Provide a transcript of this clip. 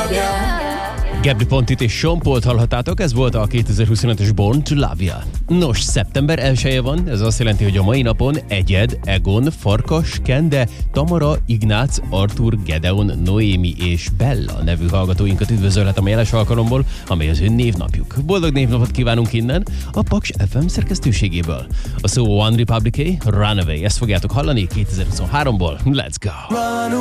Gabby Pontit és Sean Pault hallhattátok, ez volt a 2025-ös Born to Love Ya. Nos, szeptember 1-e van, ez azt jelenti, hogy a mai napon Egyed, Egon, Farkas, Kende, Tamara, Ignác, Artur, Gedeon, Noémi és Bella nevű hallgatóinkat üdvözölhetem a jeles alkalomból, amely az ő névnapjuk. Boldog névnapot kívánunk innen a Paks FM szerkesztőségéből. A szó One Republic-é, Runaway, ezt fogjátok hallani 2023-ból. Let's go!